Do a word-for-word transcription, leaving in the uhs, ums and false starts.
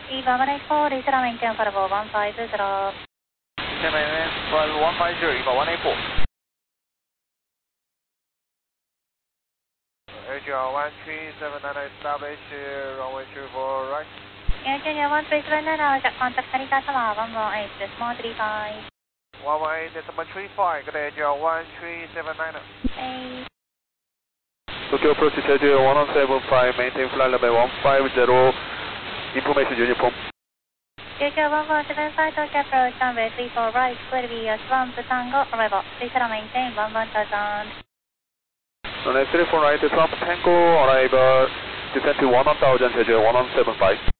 Eva one eight four, reach runway maintain for above one five zero. ten minutes, flight one five zero, Eva one eight four. H L one three seven nine establish, runway two four right. Air Junior one three seven nine, I'll contact Narita Tower one one eight, decimal three five. one one eight, decimal three five, good day, H L one three seven nine. Hey. Tokyo approach schedule one one seven five, maintain flight level one five zero, information unit form. Future one four seven five, Tokyo approach runway three four right, clear V S one to Tango, arrival, please maintain one one thousand. Runway three four right, Trump Tango, arrival, descent to one one thousand, schedule one one seven five.